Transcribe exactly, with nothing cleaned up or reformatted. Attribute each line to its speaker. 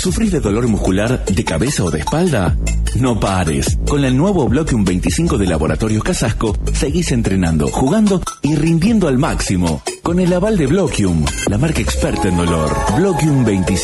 Speaker 1: ¿Sufrís de dolor muscular, de cabeza o de espalda? No pares. Con el nuevo Bloquium veinticinco de Laboratorios Casasco, seguís entrenando, jugando y rindiendo al máximo. Con el aval de Bloquium, la marca experta en dolor. Bloquium veinticinco.